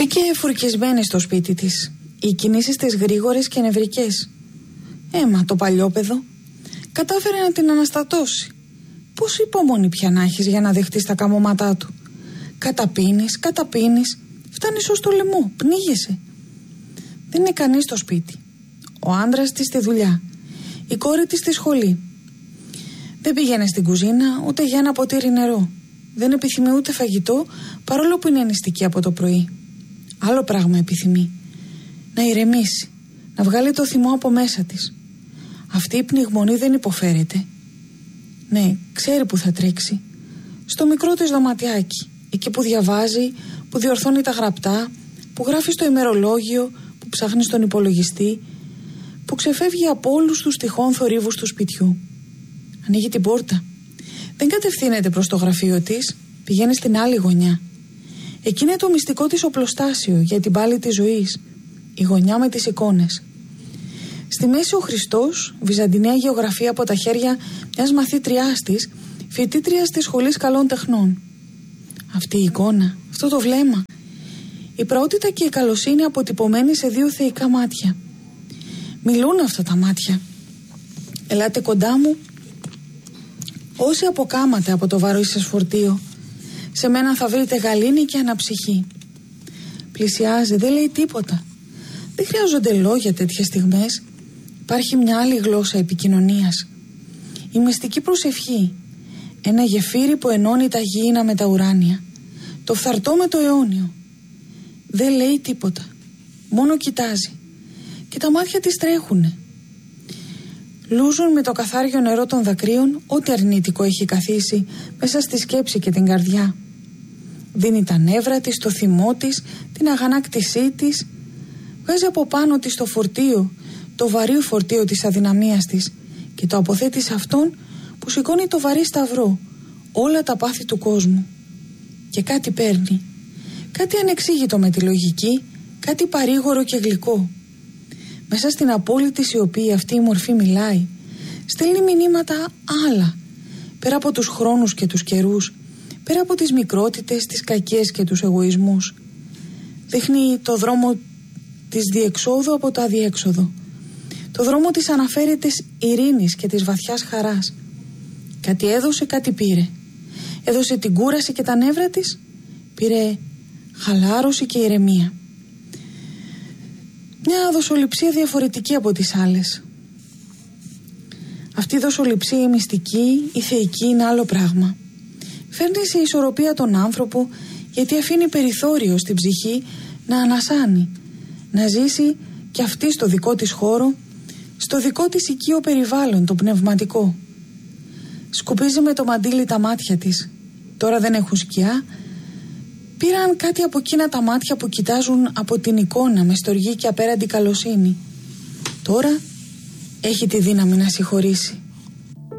Μπήκε φουρκισμένη στο σπίτι της. Οι κινήσεις της γρήγορες και νευρικές. Μα το παλιόπαιδο κατάφερε να την αναστατώσει. Πώς υπομονή πια να έχεις για να δεχτείς τα καμώματά του. Καταπίνεις, φτάνεις ως το λαιμό, πνίγεσαι. Δεν είναι κανείς στο σπίτι. Ο άντρας της στη δουλειά, η κόρη της στη σχολή. Δεν πήγαινε στην κουζίνα ούτε για ένα ποτήρι νερό. Δεν επιθυμεί ούτε φαγητό, παρόλο που είναι νηστική από το πρωί. Άλλο πράγμα επιθυμεί. Να ηρεμήσει, να βγάλει το θυμό από μέσα της. Αυτή η πνιγμονή δεν υποφέρεται. Ναι, ξέρει που θα τρέξει. Στο μικρό της δωματιάκι, εκεί που διαβάζει, που διορθώνει τα γραπτά, που γράφει στο ημερολόγιο, που ψάχνει στον υπολογιστή, που ξεφεύγει από όλους τους τυχόν θορύβους του σπιτιού. Ανοίγει την πόρτα. Δεν κατευθύνεται προς το γραφείο της, πηγαίνει στην άλλη γωνιά. Εκεί είναι το μυστικό της οπλοστάσιο για την πάλη της ζωής, η γωνιά με τις εικόνες. Στη μέση ο Χριστός, βυζαντιναία γεωγραφία από τα χέρια μιας μαθήτριάς της, φοιτήτριας της Σχολής Καλών Τεχνών. Αυτή η εικόνα, αυτό το βλέμμα, η πραότητα και η καλοσύνη αποτυπωμένη σε δύο θεϊκά μάτια. Μιλούν αυτά τα μάτια. Ελάτε κοντά μου. Όσοι αποκάματε από το βαρύ σας φορτίο, σε μένα θα βρείτε γαλήνη και αναψυχή. Πλησιάζει, δεν λέει τίποτα. Δεν χρειάζονται λόγια τέτοιες στιγμές. Υπάρχει μια άλλη γλώσσα επικοινωνίας. Η μυστική προσευχή. Ένα γεφύρι που ενώνει τα γήινα με τα ουράνια. Το φθαρτό με το αιώνιο. Δεν λέει τίποτα. Μόνο κοιτάζει. Και τα μάτια της τρέχουνε. Λούζουν με το καθάριο νερό των δακρύων ό,τι αρνητικό έχει καθίσει μέσα στη σκέψη και την καρδιά. Δίνει τα νεύρα της, το θυμό της, την αγανάκτησή της. Βγάζει από πάνω της το φορτίο, το βαρύ φορτίο της αδυναμίας της και το αποθέτει σε αυτόν που σηκώνει το βαρύ σταυρό, όλα τα πάθη του κόσμου. Και κάτι παίρνει. Κάτι ανεξήγητο με τη λογική, κάτι παρήγορο και γλυκό. Μέσα στην απόλυτη σιωπή αυτή η μορφή μιλάει. Στέλνει μηνύματα άλλα. Πέρα από τους χρόνους και τους καιρούς. Πέρα από τις μικρότητες, τις κακίες και τους εγωισμούς. Δείχνει το δρόμο της διεξόδου από το αδιέξοδο. Το δρόμο της αναφέρετης ειρήνης και της βαθιάς χαράς. Κάτι έδωσε, κάτι πήρε. Έδωσε την κούραση και τα νεύρα της. Πήρε χαλάρωση και ηρεμία. Μια δοσοληψία διαφορετική από τις άλλες. Αυτή η δοσοληψία η μυστική, η θεϊκή είναι άλλο πράγμα. Φέρνει σε ισορροπία τον άνθρωπο γιατί αφήνει περιθώριο στην ψυχή να ανασάνει, να ζήσει κι αυτή στο δικό της χώρο, στο δικό της οικείο περιβάλλον, το πνευματικό. Σκουπίζει με το μαντίλι τα μάτια της. Τώρα δεν έχουν σκιά. Πήραν κάτι από εκείνα τα μάτια που κοιτάζουν από την εικόνα με στοργή και απέραντη καλοσύνη. Τώρα έχει τη δύναμη να συγχωρήσει.